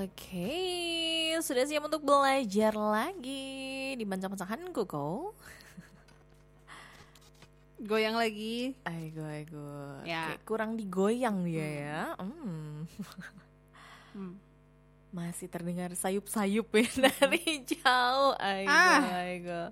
Oke, sudah siap untuk belajar lagi di bancang-bancangan kok. Goyang lagi. Aigo. Ya. Kayak kurang digoyang dia ya. Masih terdengar sayup-sayup ya dari jauh. Aigo.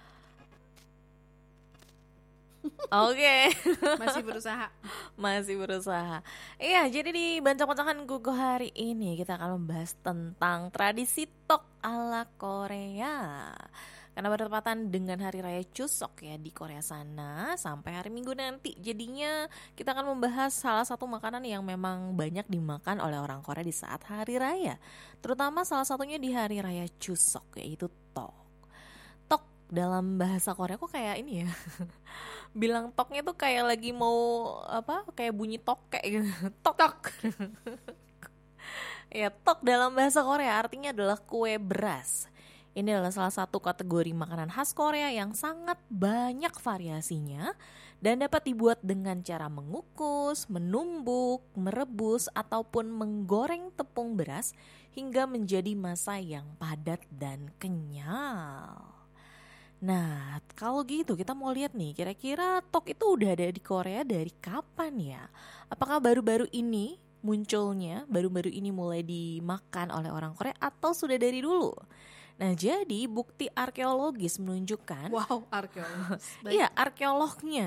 Oke. Masih berusaha. Iya, jadi di bancang-bancangan Gugu hari ini kita akan membahas tentang tradisi tok ala Korea. Karena bertepatan dengan hari raya Chuseok ya di Korea sana sampai hari Minggu nanti. Jadinya kita akan membahas salah satu makanan yang memang banyak dimakan oleh orang Korea di saat hari raya. Terutama salah satunya di hari raya Chuseok, yaitu tok. Tok dalam bahasa Korea kok kayak ini ya. Bilang toknya tuh kayak lagi mau kayak bunyi tokek gitu. Tok. Ya, tok dalam bahasa Korea artinya adalah kue beras. Ini adalah salah satu kategori makanan khas Korea yang sangat banyak variasinya dan dapat dibuat dengan cara mengukus, menumbuk, merebus ataupun menggoreng tepung beras hingga menjadi massa yang padat dan kenyal. Nah, kalau gitu kita mau lihat nih, kira-kira tok itu udah ada di Korea dari kapan ya? Apakah baru-baru ini munculnya, baru-baru ini mulai dimakan oleh orang Korea atau sudah dari dulu? Nah, jadi bukti arkeologis menunjukkan Wow, arkeologis. iya, arkeolognya